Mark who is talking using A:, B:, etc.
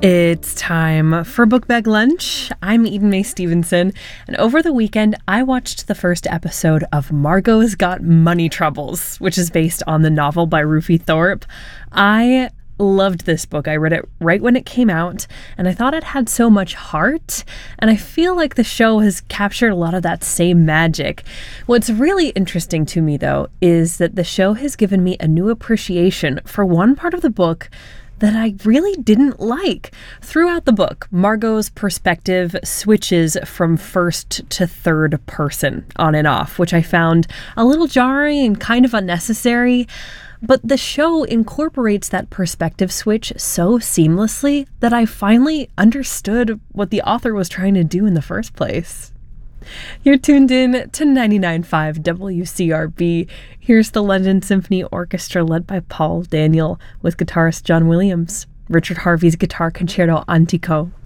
A: It's time for Book Bag Lunch. I'm Eden Mae Stevenson, and over the weekend, I watched the first episode of Margot's Got Money Troubles, which is based on the novel by Rufi Thorpe. I loved this book. I read it right when it came out, and I thought it had so much heart, and I feel like the show has captured a lot of that same magic. What's really interesting to me, though, is that the show has given me a new appreciation for one part of the book that I really didn't like. Throughout the book, Margot's perspective switches from first to third person on and off, which I found a little jarring and kind of unnecessary. But the show incorporates that perspective switch so seamlessly that I finally understood what the author was trying to do in the first place. You're tuned in to 99.5 WCRB. Here's the London Symphony Orchestra led by Paul Daniel with guitarist John Williams, Richard Harvey's Guitar Concerto Antico,